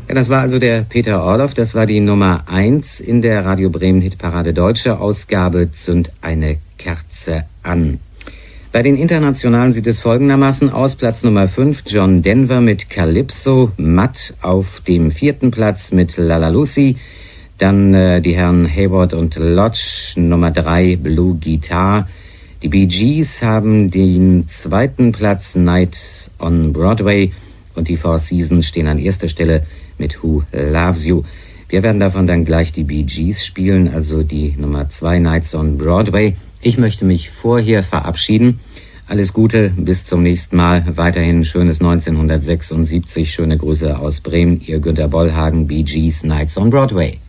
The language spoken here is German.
Ja, das war also der Peter Orloff. Das war die Nummer 1 in der Radio Bremen Hitparade Deutsche Ausgabe Zünd eine Kerze an. Bei den Internationalen sieht es folgendermaßen aus. Platz Nummer 5, John Denver mit Calypso. Matt auf dem 4. Platz mit Lala Lucy. Dann die Herren Hayward und Lodge, Nummer 3, Blue Guitar. Die Bee Gees haben den 2. Platz, Night on Broadway. Und die Four Seasons stehen an erster Stelle mit Who Loves You. Wir werden davon dann gleich die Bee Gees spielen, also die Nummer 2, Nights on Broadway. Ich möchte mich vorher verabschieden. Alles Gute, bis zum nächsten Mal. Weiterhin schönes 1976. Schöne Grüße aus Bremen. Ihr Günter Bollhagen, Bee Gees, Nights on Broadway.